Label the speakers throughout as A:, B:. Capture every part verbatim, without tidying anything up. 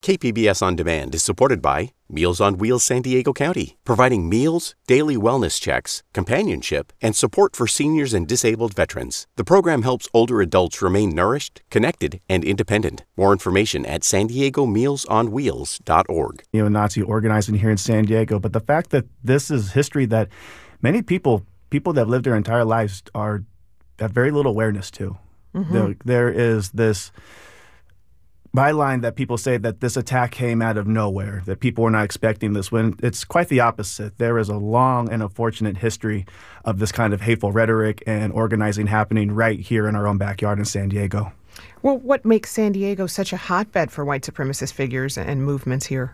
A: K P B S On Demand is supported by Meals on Wheels San Diego County, providing meals, daily wellness checks, companionship, and support for seniors and disabled veterans. The program helps older adults remain nourished, connected, and independent. More information at san diego meals on wheels dot org.
B: Neo-Nazi organizing here in San Diego, but the fact that this is history that many people, people that have lived their entire lives, are have very little awareness to. Mm-hmm. There, there is this byline that people say that this attack came out of nowhere, that people were not expecting this, when it's quite the opposite. There is a long and unfortunate history of this kind of hateful rhetoric and organizing happening right here in our own backyard in San Diego.
C: Well, what makes San Diego such a hotbed for white supremacist figures and movements here?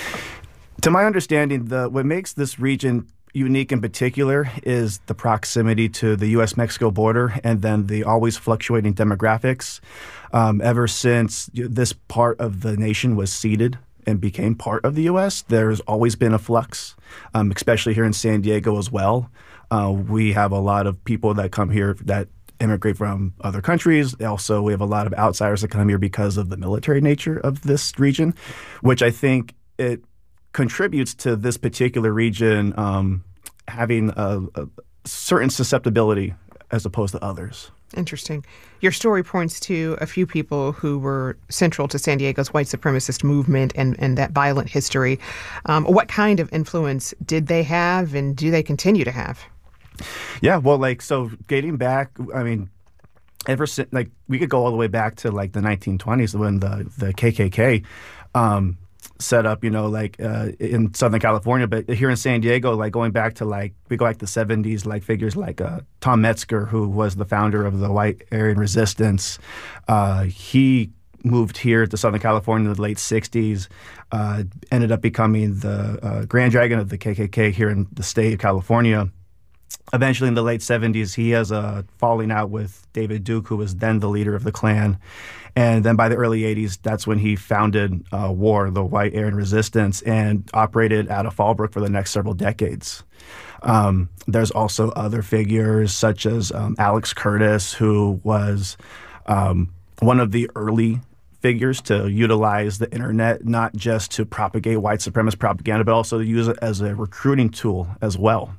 B: To my understanding, the what makes this region unique in particular is the proximity to the U S Mexico border and then the always fluctuating demographics. Um, ever since this part of the nation was ceded and became part of the U S, there's always been a flux, um, especially here in San Diego as well. Uh, we have a lot of people that come here that immigrate from other countries. Also, we have a lot of outsiders that come here because of the military nature of this region, which I think it contributes to this particular region um, having a, a certain susceptibility as opposed to others.
C: Interesting. Your story points to a few people who were central to San Diego's white supremacist movement and, and that violent history. Um, what kind of influence did they have, and do they continue to have?
B: Yeah, well, like, so getting back, I mean, ever since, like, we could go all the way back to, like, the nineteen twenties when the, the K K K um, set up, you know, like uh, in Southern California, but here in San Diego, like going back to like, we go back to the seventies, like figures like uh, Tom Metzger, who was the founder of the White Aryan Resistance. Uh, he moved here to Southern California in the late sixties, uh, ended up becoming the uh, Grand Dragon of the K K K here in the state of California. Eventually, in the late seventies, he has a falling out with David Duke, who was then the leader of the Klan. And then by the early eighties, that's when he founded uh, WAR, the White Aryan Resistance, and operated out of Fallbrook for the next several decades. Um, there's also other figures such as um, Alex Curtis, who was um, one of the early figures to utilize the internet, not just to propagate white supremacist propaganda, but also to use it as a recruiting tool as well.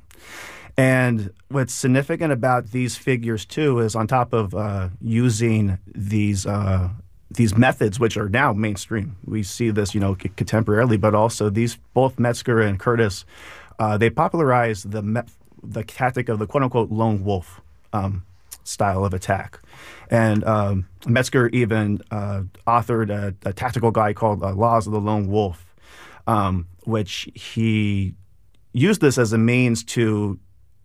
B: And what's significant about these figures, too, is on top of uh, using these uh, these methods, which are now mainstream. We see this, you know, c- contemporarily, but also these, both Metzger and Curtis, uh, they popularized the me- the tactic of the quote-unquote lone wolf um, style of attack. And um, Metzger even uh, authored a, a tactical guide called uh, Laws of the Lone Wolf, um, which he used this as a means to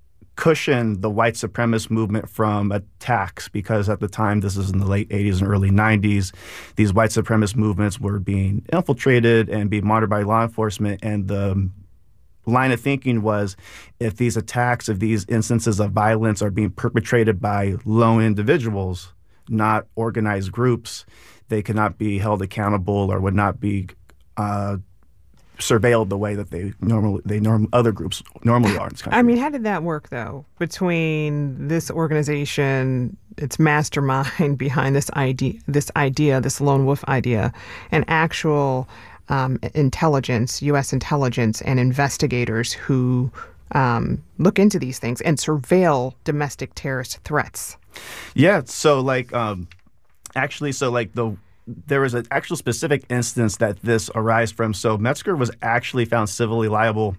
B: cushion the white supremacist movement from attacks, because at the time, this is in the late eighties and early nineties, these white supremacist movements were being infiltrated and being monitored by law enforcement. And the line of thinking was, if these attacks, if these instances of violence are being perpetrated by lone individuals, not organized groups, they cannot be held accountable or would not be uh, surveilled the way that they normally they norm other groups normally are in this country.
C: I mean, how did that work though between this organization, its mastermind behind this idea, this idea, this lone wolf idea, and actual um, intelligence, U S intelligence, and investigators who um, look into these things and surveil domestic terrorist threats?
B: Yeah. So like, um, actually, so like the. There was an actual specific instance that this arised from. So Metzger was actually found civilly liable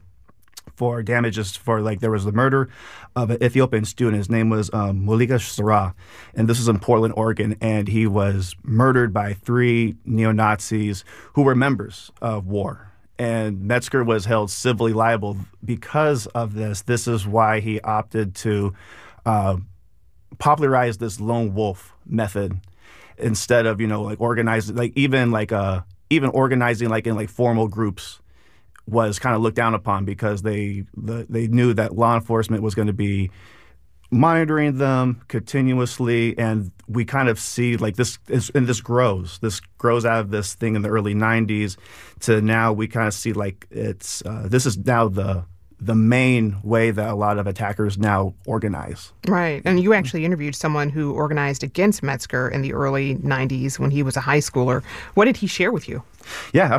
B: for damages for, like, there was the murder of an Ethiopian student. His name was um, Mulika Sarah, and this was in Portland, Oregon, and he was murdered by three neo-Nazis who were members of WAR. And Metzger was held civilly liable because of this. This is why he opted to uh, popularize this lone wolf method, instead of, you know, like organizing, like even like uh even organizing like in like formal groups was kind of looked down upon, because they the, they knew that law enforcement was going to be monitoring them continuously. And we kind of see like this is, and this grows this grows out of this thing in the early nineties to now we kind of see like it's uh, this is now the the main way that a lot of attackers now organize.
C: Right. And you actually interviewed someone who organized against Metzger in the early nineties when he was a high schooler. What did he share with you?
B: Yeah,